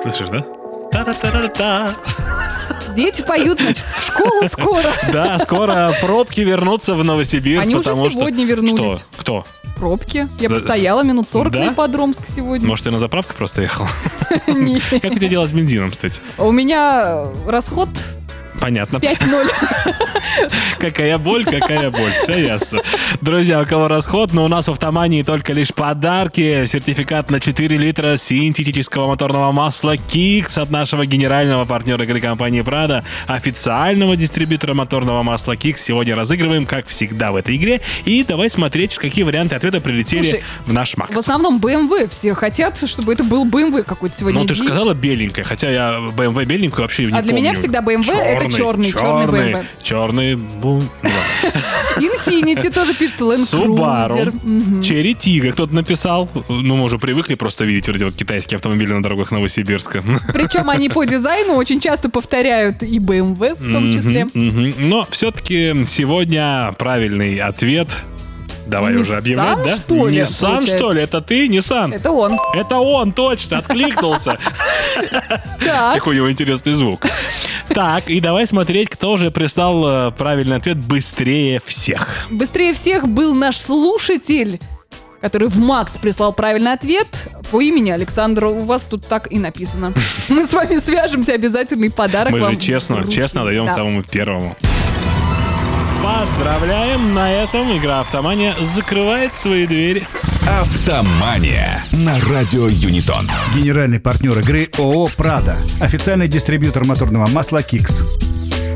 Слышишь, да? Та-та-та-та-та. Дети поют, значит, в школу скоро. Да, скоро пробки вернутся в Новосибирск. Они уже сегодня вернулись. Что? Кто? Пробки. Я постояла минут 40 на ипподромск сегодня. Может, ты на заправку просто ехал? Нет. Как у тебя дела с бензином, кстати? У меня расход Понятно. 5-0. Какая боль, все ясно. Друзья, у кого расход, но у нас в Автомании только лишь подарки. Сертификат на 4 литра синтетического моторного масла Kix от нашего генерального партнера игры компании Prado, официального дистрибьютора моторного масла Kix. Сегодня разыгрываем, как всегда в этой игре. И давай смотреть, какие варианты ответа прилетели в наш Макс. В основном BMW. Все хотят, чтобы это был BMW какой-то сегодня. Ну, ты же сказала беленькая, хотя я BMW беленькую вообще не помню. А для меня всегда BMW это черный BMW. Черный. Infiniti тоже пишет, Land Subaru, Cruiser. Cherry Tiggo кто-то написал. Ну, мы уже привыкли просто видеть вот эти вот китайские автомобили на дорогах Новосибирска. Причем они по дизайну очень часто повторяют и BMW в том числе. Но все-таки сегодня правильный ответ. Давай уже объявлять, да? Что ли, Nissan, что ли? Это ты, Nissan? Это он. Это он, точно, откликнулся. Какой у него интересный звук. Так, и давай смотреть, кто же прислал правильный ответ быстрее всех. Быстрее всех был наш слушатель, который в Макс прислал правильный ответ по имени Александр. У вас тут так и написано. Мы с вами свяжемся, обязательный подарок Мы вам. же честно даем самому первому. Поздравляем! На этом игра «Автомания» закрывает свои двери. «Автомания» на радио Юнитон. Генеральный партнер игры ООО «Prado». Официальный дистрибьютор моторного масла Kix.